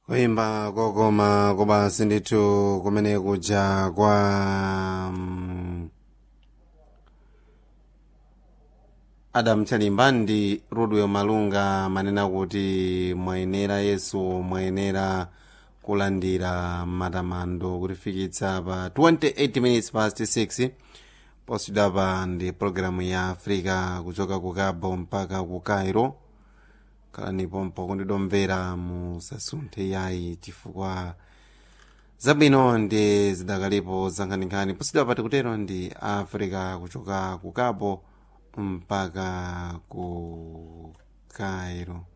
kuimba kokoma kobasi ndithu kumene kuja kwa Adam Chalimba ndi Rudwe Malunga manena kuti mwayenera Yesu mwayenera kulandira matamando kutifikitsa pa 28 minutes past 6 posudapa ndi programu ya Africa kuchoka ku Cabo mpaka ku Cairo. Kalani pompo kundidomvera musasunthe yayi chifukwa zabwino ndi zidakalipo zankhaninkhani posudapa tikutero ndi Africa kuchoka ku Cabo mpaka ku Cairo.